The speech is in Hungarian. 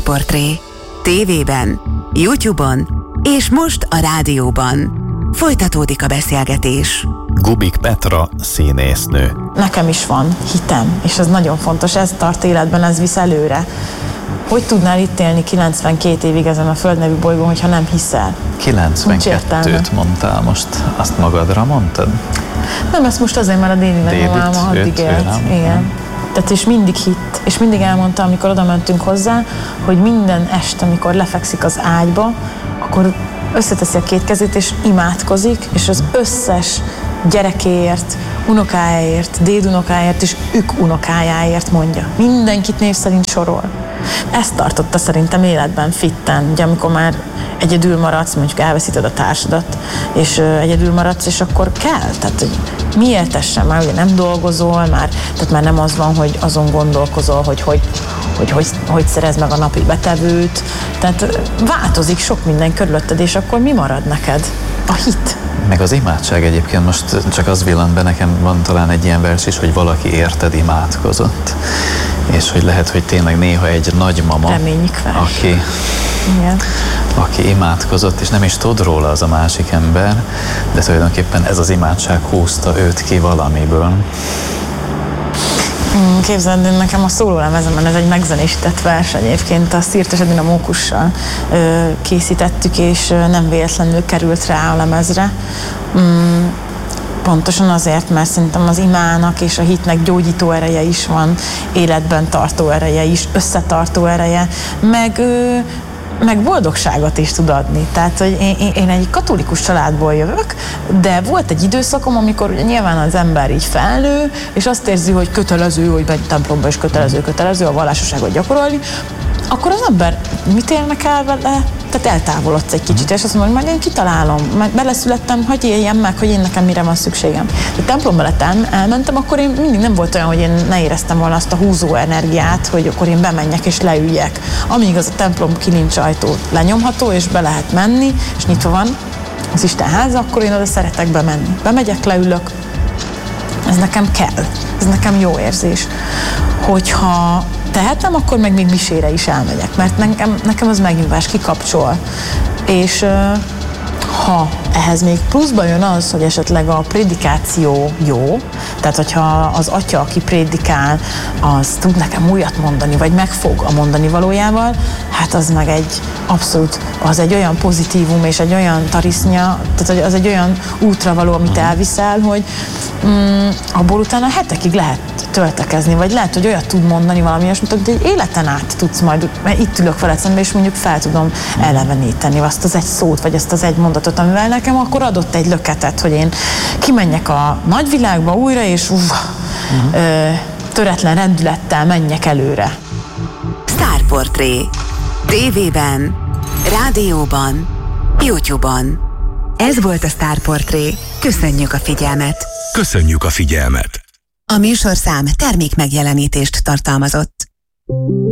Sztárportré. TV-ben, YouTube-on és most a rádióban. Folytatódik a beszélgetés. Gubik Petra színésznő. Nekem is van hitem, és ez nagyon fontos, ez tart életben, ez visz előre. Hogy tudnál itt élni 92 évig ezen a Föld nevű bolygón, hogyha nem hiszel? 92-t mondtál most, azt magadra mondtad? Nem, ezt most azért, mert a déli nagymamám addig élt. Igen. Tehát és mindig hitt, és mindig elmondta, amikor oda mentünk hozzá, hogy minden este, amikor lefekszik az ágyba, akkor összeteszi a két kezét, és imádkozik, és az összes gyerekéért, unokájáért, dédunokájáért és unokájáért mondja. Mindenkit név szerint sorol. Ezt tartotta szerintem életben fitten, ugye amikor már egyedül maradsz, mondjuk elveszíted a társadat, és egyedül maradsz, és akkor kell. Tehát, hogy miért essen már, ugye nem dolgozol, tehát már nem az van, hogy azon gondolkozol, hogy szerezd meg a napi betevőt. Tehát változik sok minden körülötted, és akkor mi marad neked? A hit. Meg az imádság egyébként, most csak az villant be, nekem van talán egy ilyen vers is, hogy valaki érted imádkozott. És hogy lehet, hogy tényleg néha egy nagymama, aki imádkozott, és nem is tud róla az a másik ember, de tulajdonképpen ez az imádság húzta őt ki valamiből. Képzeld, nekem a szólólemezemen ez egy megzenésített vers egyébként, a Szirtes Edina Mókussal készítettük, és nem véletlenül került rá a lemezre. Pontosan azért, mert szerintem az imának és a hitnek gyógyító ereje is van, életben tartó ereje is, összetartó ereje, meg boldogságot is tud adni. Tehát, hogy én egy katolikus családból jövök, de volt egy időszakom, amikor ugye nyilván az ember így felnő, és azt érzi, hogy kötelező, hogy megy templomba is kötelező a vallásosságot gyakorolni, akkor az ember mit érnek el vele? Tehát eltávolodsz egy kicsit, és azt mondom, hogy majd én kitalálom, majd beleszülettem, hogy éljem meg, hogy én nekem mire van szükségem. De templomba elmentem, akkor én mindig nem volt olyan, hogy én ne éreztem volna azt a húzó energiát, hogy akkor én bemenjek és leüljek. Amíg az a templom kilincsajtó lenyomható, és be lehet menni, és nyitva van az Isten háza, akkor én oda szeretek bemenni. Bemegyek, leülök, ez nekem kell, ez nekem jó érzés. Hogyha tehetem, akkor meg még misére is elmegyek, mert nekem az megnyugvás, kikapcsol. És ha ehhez még pluszba jön az, hogy esetleg a prédikáció jó, tehát hogyha az atya, aki prédikál, az tud nekem újat mondani, vagy megfog a mondani valójával, hát az meg az egy olyan pozitívum, és egy olyan tarisznya, tehát az egy olyan útra való, amit elviszel, hogy abból utána hetekig lehet töltekezni, vagy lehet, hogy olyat tud mondani valami olyasmit, hogy egy életen át tudsz majd, mert itt ülök veled szemben, és mondjuk fel tudom eleveníteni azt az egy szót, vagy azt az egy mondatot, amivel nekem akkor adott egy löketet, hogy én kimenjek a nagyvilágba újra, és töretlen rendülettel menjek előre. Sztárportré. TV-ben, rádióban, YouTube-on. Ez volt a Sztárportré. Köszönjük a figyelmet! Köszönjük a figyelmet! A műsorszám termékmegjelenítést tartalmazott.